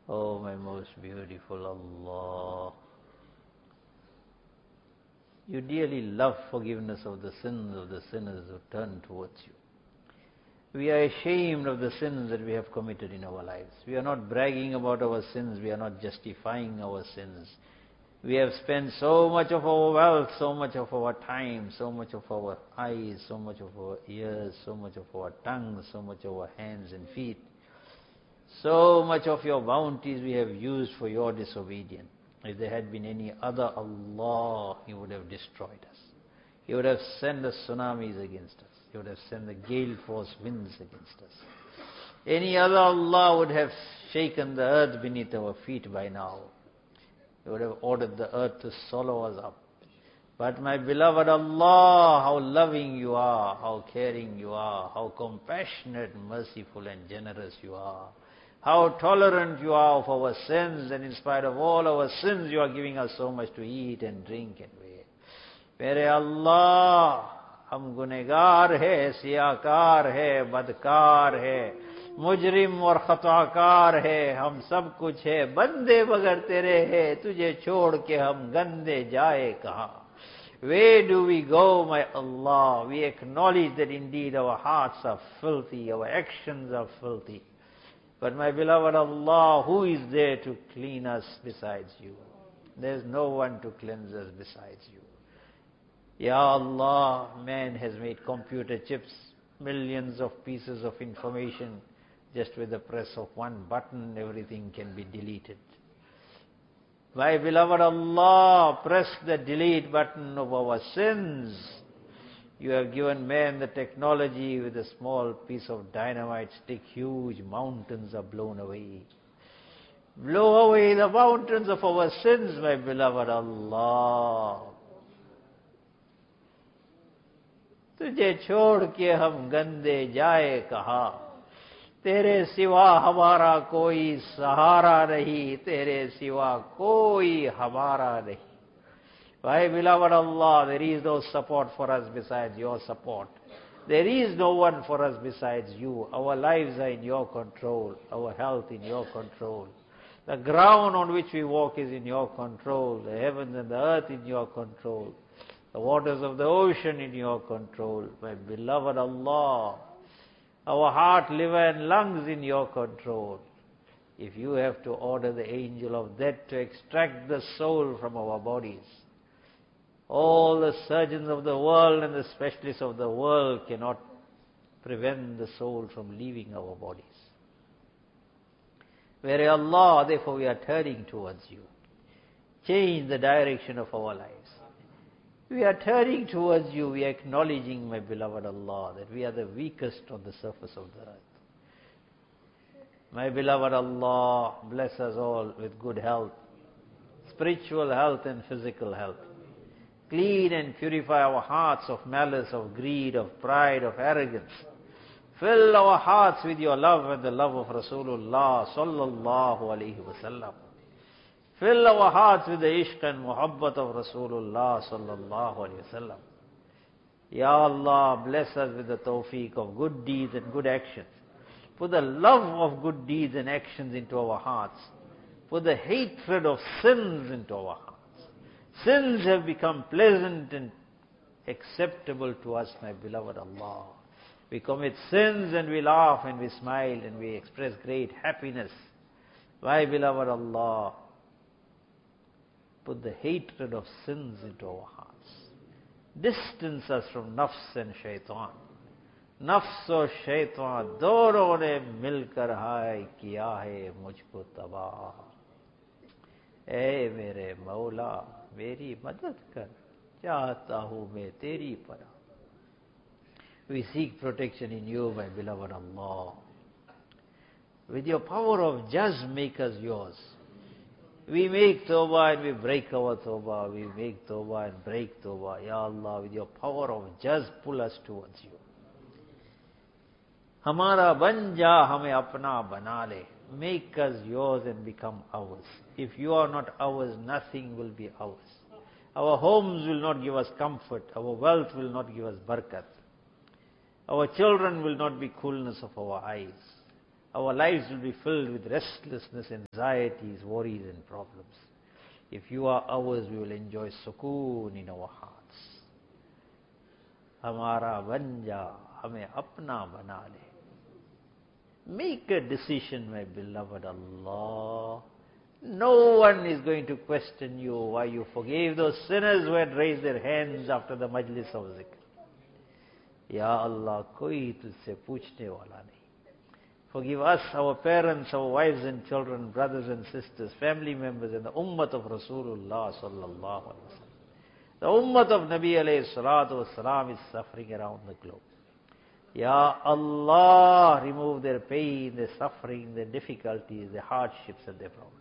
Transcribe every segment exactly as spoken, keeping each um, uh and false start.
Oh, my most beautiful Allah. You dearly love forgiveness of the sins of the sinners who turn towards you. We are ashamed of the sins that we have committed in our lives. We are not bragging about our sins. We are not justifying our sins. We have spent so much of our wealth, so much of our time, so much of our eyes, so much of our ears, so much of our tongues, so much of our hands and feet. So much of your bounties we have used for your disobedience. If there had been any other Allah, He would have destroyed us. He would have sent the tsunamis against us. He would have sent the gale force winds against us. Any other Allah would have shaken the earth beneath our feet by now. He would have ordered the earth to swallow us up. But my beloved Allah, how loving you are, how caring you are, how compassionate, merciful and generous you are. How tolerant you are of our sins, and in spite of all our sins, you are giving us so much to eat and drink and wear. Mere Allah, hum gunegar hai, siyakar hai, badkar hai, mujrim aur khatakar hai, hum sab kuch hai, bande bagar tere hai, tujhe chhod ke hum gande jaye kahan. Where do we go, my Allah? We acknowledge that indeed our hearts are filthy, our actions are filthy. But my beloved Allah, who is there to clean us besides you? There is no one to cleanse us besides you. Ya Allah, man has made computer chips, millions of pieces of information. Just with the press of one button, everything can be deleted. My beloved Allah, press the delete button of our sins. You have given man the technology. With a small piece of dynamite stick, huge mountains are blown away. Blow away the mountains of our sins, my beloved Allah. तुझे छोड़ के हम गंदे जाए कहाँ, तेरे सिवा हमारा कोई सहारा नहीं, तेरे सिवा कोई हमारा नहीं. My beloved Allah, there is no support for us besides your support. There is no one for us besides you. Our lives are in your control, our health in your control. The ground on which we walk is in your control, the heavens and the earth in your control, the waters of the ocean in your control. My beloved Allah, our heart, liver and lungs in your control. If you have to order the angel of death to extract the soul from our bodies, all the surgeons of the world and the specialists of the world cannot prevent the soul from leaving our bodies. Where Allah, therefore we are turning towards you. Change the direction of our lives. We are turning towards you. We are acknowledging, my beloved Allah, that we are the weakest on the surface of the earth. My beloved Allah, bless us all with good health, spiritual health and physical health. Clean and purify our hearts of malice, of greed, of pride, of arrogance. Fill our hearts with your love and the love of Rasulullah sallallahu alayhi wa sallam. Fill our hearts with the ishq and muhabbat of Rasulullah sallallahu alayhi wa sallam. Ya Allah, bless us with the tawfiq of good deeds and good actions. Put the love of good deeds and actions into our hearts. Put the hatred of sins into our hearts. Sins have become pleasant and acceptable to us, my beloved Allah. We commit sins and we laugh and we smile and we express great happiness. My beloved Allah, put the hatred of sins into our hearts. Distance us from nafs and shaitan. Nafs और शैतान दोनों ने मिलकर हाय किया है मुझको तबाह. ऐ मेरे मौला, मेरी मदद कर, चाहता हूँ मैं तेरी पनाह. We seek protection in you, my beloved Allah. With your power of jazz, make us yours. We make tawbah and we break our tawbah. We make tawbah and break tawbah. Ya Allah, with your power of jazz, pull us towards you. हमारा बन जा, हमें अपना बना ले. Make us yours and become ours. If you are not ours, nothing will be ours. Our homes will not give us comfort. Our wealth will not give us barakat. Our children will not be coolness of our eyes. Our lives will be filled with restlessness, anxieties, worries and problems. If you are ours, we will enjoy sukoon in our hearts. Hamara banja, hame apna bana le. Make a decision, my beloved Allah. No one is going to question you why you forgave those sinners who had raised their hands after the majlis of zikr. Ya Allah, koi tujhse puchne wala nahi. Forgive us, our parents, our wives and children, brothers and sisters, family members, and the ummah of Rasulullah sallallahu alaihi wasallam. The ummah of Nabi alayhi salatu wasalam is suffering around the globe. Ya Allah, remove their pain, their suffering, their difficulties, their hardships and their problems.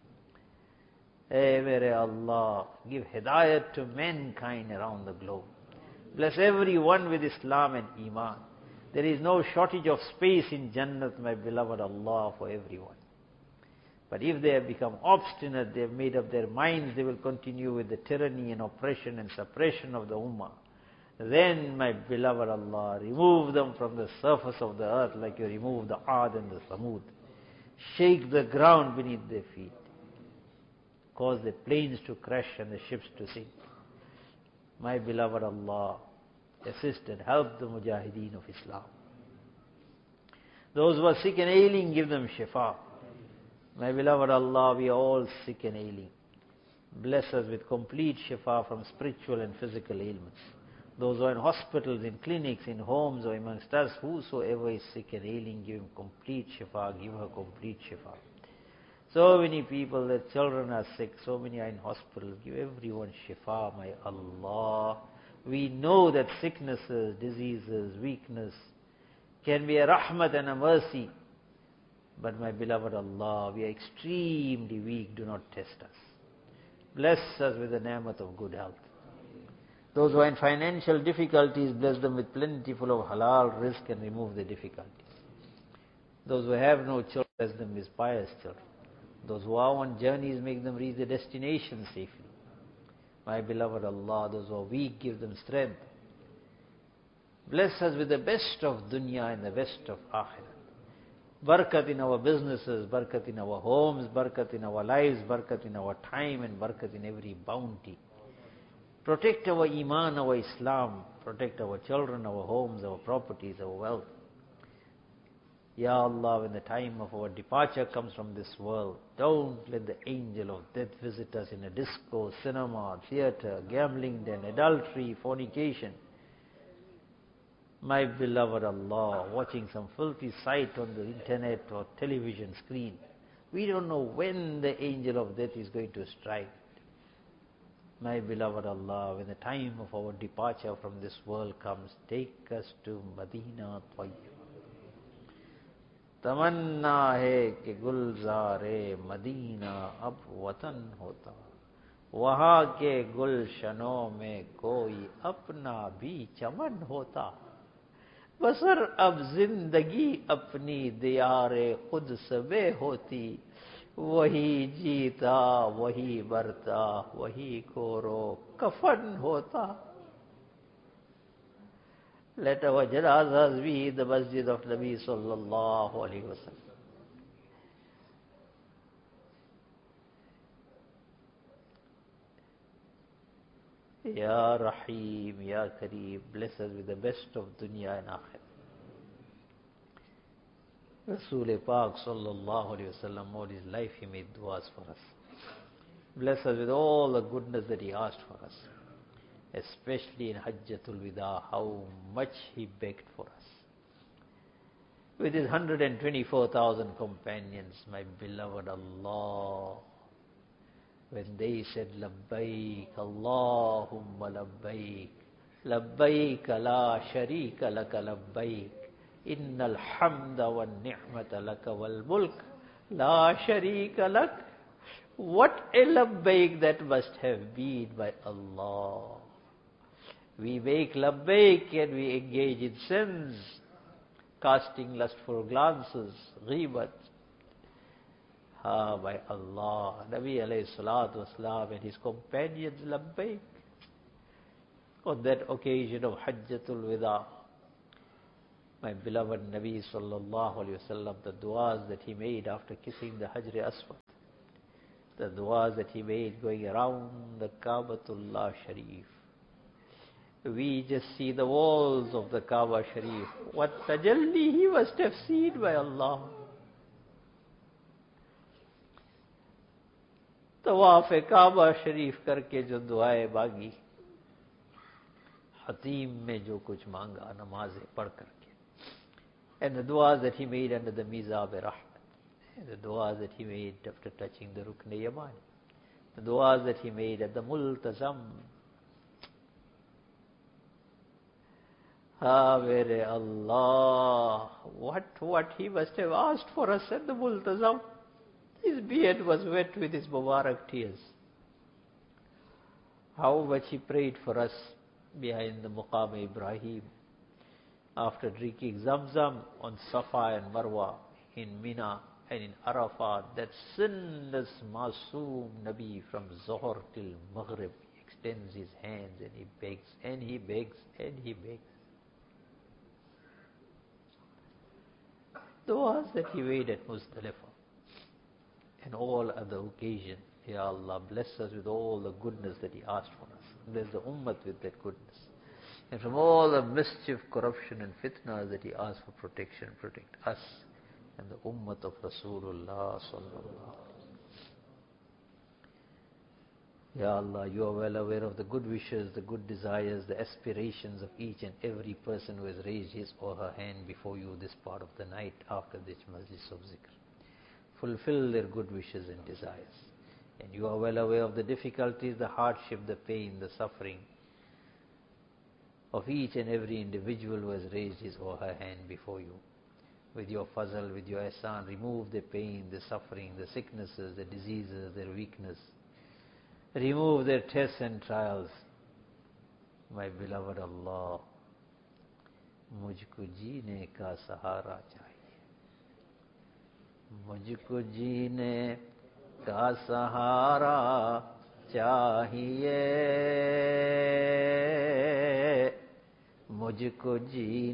Hey, mere Allah, give hidayat to mankind around the globe. Bless everyone with Islam and Iman. There is no shortage of space in Jannat, my beloved Allah, for everyone. But if they have become obstinate, they have made up their minds, they will continue with the tyranny and oppression and suppression of the Ummah. Then, my beloved Allah, remove them from the surface of the earth like you remove the Aad and the Samud. Shake the ground beneath their feet. Cause the planes to crash and the ships to sink. My beloved Allah, assist and help the mujahideen of Islam. Those who are sick and ailing, give them shifa. My beloved Allah, we are all sick and ailing. Bless us with complete shifa from spiritual and physical ailments. Those who are in hospitals, in clinics, in homes, or amongst us, whosoever is sick and ailing, give him complete shifa, give her complete shifa. So many people, their children are sick, so many are in hospitals. Give everyone shifa, my Allah. We know that sicknesses, diseases, weakness can be a rahmat and a mercy. But my beloved Allah, we are extremely weak, do not test us. Bless us with the ni'mat of good health. Those who are in financial difficulties, bless them with plentiful of halal rizq and remove the difficulties. Those who have no children, bless them with pious children. Those who are on journeys, make them reach the destination safely. My beloved Allah, those who are weak, give them strength. Bless us with the best of dunya and the best of akhirah. Barakat in our businesses, barakat in our homes, barakat in our lives, barakat in our time, and barakat in every bounty. Protect our iman, our Islam. Protect our children, our homes, our properties, our wealth. Ya Allah, when the time of our departure comes from this world, don't let the angel of death visit us in a disco, cinema, theater, gambling den, adultery, fornication. My beloved Allah, watching some filthy sight on the internet or television screen. We don't know when the angel of death is going to strike. My beloved Allah, when the time of our departure from this world comes, take us to Madina Tayyib. तमन्ना है कि गुलज़ारे Medina अब वतन होता, वहाँ के गुलशनों में कोई अपना भी चमन होता, बसर अब जिंदगी अपनी दियारे खुद सबे होती, वही जीता वही बरता वही कोरो कफन होता. Let our janazas be in the masjid of Nabi sallallahu alaihi wasallam. Ya Rahim, Ya Kareem, bless us with the best of dunya and akhirah. Rasul Pak sallallahu alaihi wasallam, all his life he made du'as for us. Bless us with all the goodness that he asked for us. Especially in Hajjatul Wida, how much he begged for us. With his one hundred twenty-four thousand companions, my beloved Allah, when they said, Labbaik, Allahumma Labbaik, Labbaik la sharika laka Labbaik, Innal hamda wa ni'mata laka wal mulk, la sharika lak. What a Labbaik that must have been by Allah. We make labbaik and we engage in sins, casting lustful glances, ghibat. Ah, by Allah, Nabi alayhi salatu wasalam and his companions labbaik. On that occasion of Hajjatul Wida, My beloved Nabi sallallahu alayhi wasallam, the du'as that he made after kissing the Hajr Aswad, the du'as that he made going around the Kaabatullah Sharif. We just see the walls of the Kaaba Sharif. What tajalli he must have seen by Allah. तवाफ काबा शरीफ करके जो दुआएं मांगी, हतीम में जो कुछ मांगा नमाजें पढ़ करके, and the du'as that he made under the Mizab Rahmat, and the du'as that he made after touching the Rukn Yamani, the du'as that he made at the Multazam. Ah, mere Allah, what what he must have asked for us at the Multazam. His beard was wet with his Mubarak tears. How much he prayed for us behind the Muqam Ibrahim, after drinking Zamzam on Safa and Marwa, in Mina and in Arafat, that sinless Masoom Nabi from Zohar till Maghrib extends his hands and he begs, and he begs, and he begs. Du'as that he made at Muzdalifah and all other occasions. Ya Allah, bless us with all the goodness that he asked for us. Bless the ummah with that goodness. And from all the mischief, corruption and fitna that he asked for protection, protect us and the ummah of Rasulullah sallallahu alaihi wasallam. Ya Allah, you are well aware of the good wishes, the good desires, the aspirations of each and every person who has raised his or her hand before you this part of the night after this majlis of zikr. Fulfill their good wishes and desires. And you are well aware of the difficulties, the hardship, the pain, the suffering of each and every individual who has raised his or her hand before you. With your fazl, with your ihsan, remove the pain, the suffering, the sicknesses, the diseases, their weakness. Remove their tests and trials. My beloved Allah, mujhko jeene ka sahara chahiye. मुझको जीने का सहारा चाहिए, मुझको जी